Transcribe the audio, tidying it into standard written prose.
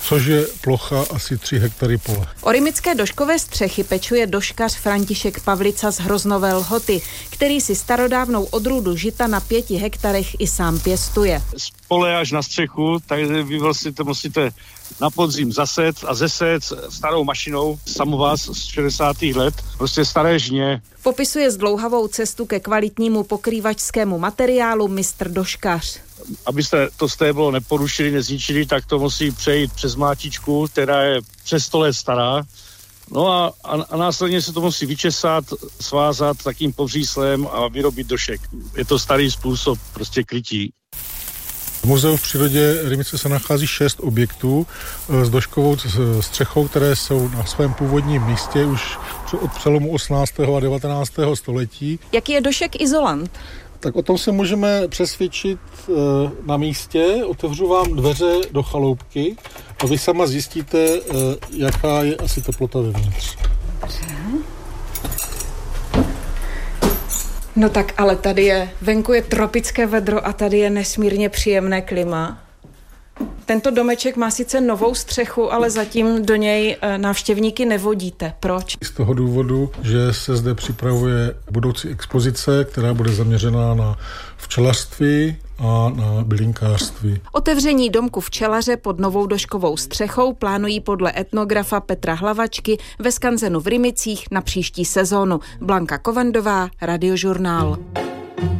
což je plocha asi 3 hektary pole. O rymické doškové střechy pečuje doškař František Pavlica z Hroznové Lhoty, který si starodávnou odrůdu žita na 5 hektarech i sám pěstuje. Z pole až na střechu, takže vy vlastně to musíte na podzim zaset a zeset starou mašinou, samovaz z 60. let, prostě staré žně. Popisuje zdlouhavou cestu ke kvalitnímu pokrývačskému materiálu mistr doškař. Abyste to stéblo neporušili, nezničili, tak to musí přejít přes mátičku, která je přes 100 let stará. No a následně se to musí vyčesat, svázat takým povříslem a vyrobit došek. Je to starý způsob prostě krytí. V muzeu v přírodě Rymice se nachází 6 objektů s doškovou střechou, které jsou na svém původním místě už od přelomu 18. a 19. století. Jaký je došek izolant? Tak o tom se můžeme přesvědčit na místě. Otevřu vám dveře do chaloupky a vy sama zjistíte, jaká je asi teplota vevnitř. No tak, ale tady je, venku je tropické vedro a tady je nesmírně příjemné klima. Tento domeček má sice novou střechu, ale zatím do něj návštěvníky nevodíte. Proč? Z toho důvodu, že se zde připravuje budoucí expozice, která bude zaměřená na včelařství a na bylinkářství. Otevření domku včelaře pod novou doškovou střechou plánují podle etnografa Petra Hlavačky ve skanzenu v Rymicích na příští sezónu. Blanka Kovandová, Radiožurnál.